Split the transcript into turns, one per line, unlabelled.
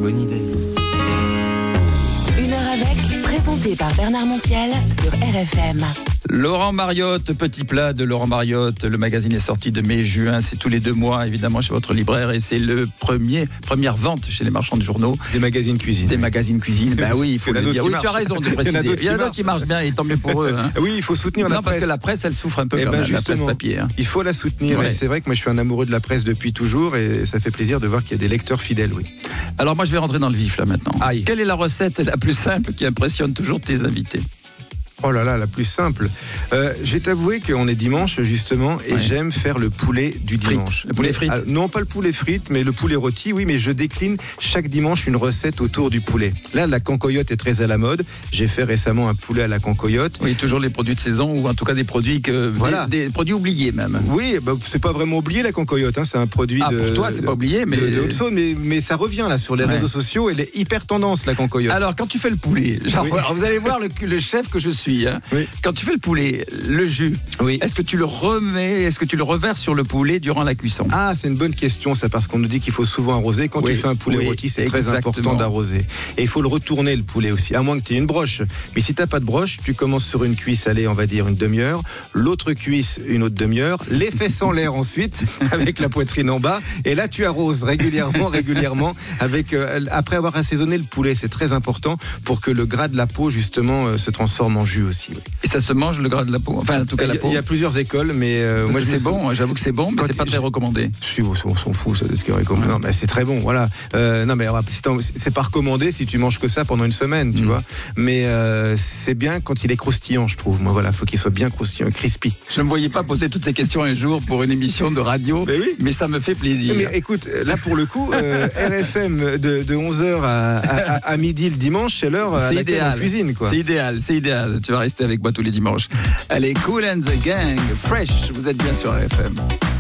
bonne idée.
Une heure avec, présenté par Bernard Montiel sur RFM.
Laurent Mariotte, Petit Plat de Laurent Mariotte. Le magazine est sorti de mai-juin. C'est tous les 2 mois, évidemment, chez votre libraire. Et c'est le première vente chez les marchands de journaux.
Des magazines cuisine.
Des magazines cuisine. Ben oui, il faut le dire. Oui, tu as raison de préciser.
Il y en a d'autres
qui marchent bien et tant mieux pour eux. Hein.
Oui, il faut soutenir la presse.
Non, parce que la presse, elle souffre un peu quand même, la presse papier. Hein.
Il faut la soutenir.
Ouais.
Et c'est vrai que moi, je suis un amoureux de la presse depuis toujours et ça fait plaisir de voir qu'il y a des lecteurs fidèles, oui.
Alors moi, je vais rentrer dans le vif, là, maintenant.
Aïe.
Quelle est la recette la plus simple qui impressionne toujours tes invités ?
Oh là là, la plus simple. Je vais t'avouer qu'on est dimanche, justement, et j'aime faire le poulet du dimanche.
Le poulet frites.
Non, pas le poulet frites, mais le poulet rôti, oui, mais je décline chaque dimanche une recette autour du poulet. Là, la cancoyote est très à la mode. J'ai fait récemment un poulet à la cancoyote.
Oui, toujours les produits de saison, ou en tout cas des produits des produits oubliés même.
Oui, bah, c'est pas vraiment oublié la cancoyote, hein, c'est un produit
pour toi, c'est pas oublié, mais
de Haute-Saône, mais ça revient là sur les réseaux sociaux, elle est hyper tendance la cancoyote.
Alors, quand tu fais le poulet, alors, vous allez voir le chef que je suis. Hein.
Oui.
Quand tu fais le poulet, le jus, est-ce que tu le reverses sur le poulet durant la cuisson ?
Ah, c'est une bonne question ça, parce qu'on nous dit qu'il faut souvent arroser. Quand tu fais un poulet rôti, c'est très important d'arroser. Et il faut le retourner le poulet aussi, à moins que tu aies une broche. Mais si t'as pas de broche, tu commences sur une cuisse, allez, on va dire une demi-heure, l'autre cuisse une autre demi-heure, les fesses en l'air ensuite, avec la poitrine en bas, et là tu arroses régulièrement, avec après avoir assaisonné le poulet, c'est très important pour que le gras de la peau justement se transforme en jus aussi. Oui.
Et ça se mange le gras de la peau, enfin en tout cas la peau.
Il y a plusieurs écoles, mais moi
c'est bon. J'avoue que c'est bon, mais c'est pas très recommandé.
Si, on s'en fout, ça, de ce qui est recommandé. Non, mais c'est très bon, voilà. Non, mais c'est pas recommandé si tu manges que ça pendant une semaine, tu vois. Mais c'est bien quand il est croustillant, je trouve. Moi, voilà, faut qu'il soit bien croustillant, crispy.
Je ne me voyais pas poser toutes ces questions un jour pour une émission de radio, mais ça me fait plaisir.
Mais écoute, là pour le coup, RFM de 11h à midi le dimanche, c'est l'heure à laquelle on cuisine, quoi.
C'est idéal. Tu vas rester avec moi tous les dimanches. Allez, Kool and the Gang, Fresh, vous êtes bien sur RFM.